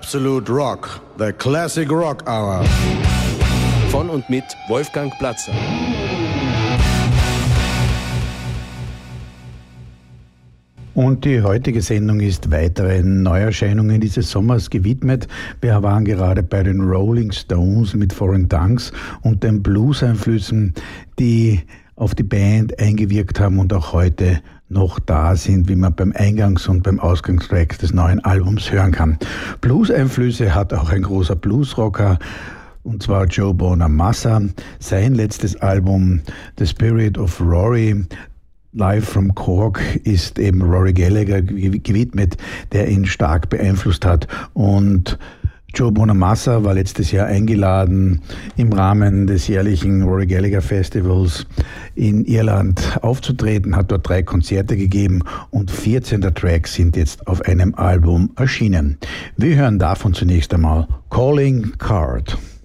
Absolute Rock, the Classic Rock Hour. Von und mit Wolfgang Platzer. Und die heutige Sendung ist weiteren Neuerscheinungen dieses Sommers gewidmet. Wir waren gerade bei den Rolling Stones mit Foreign Tongues und den Blues-Einflüssen, die auf die Band eingewirkt haben und auch heute noch da sind, wie man beim Eingangs- und beim Ausgangstrack des neuen Albums hören kann. Blues-Einflüsse hat auch ein großer Bluesrocker, und zwar Joe Bonamassa. Sein letztes Album, The Spirit of Rory, Live from Cork, ist eben Rory Gallagher gewidmet, der ihn stark beeinflusst hat. Und Joe Bonamassa war letztes Jahr eingeladen, im Rahmen des jährlichen Rory Gallagher Festivals in Irland aufzutreten, hat dort 3 Konzerte gegeben und 14 der Tracks sind jetzt auf einem Album erschienen. Wir hören davon zunächst einmal Calling Card.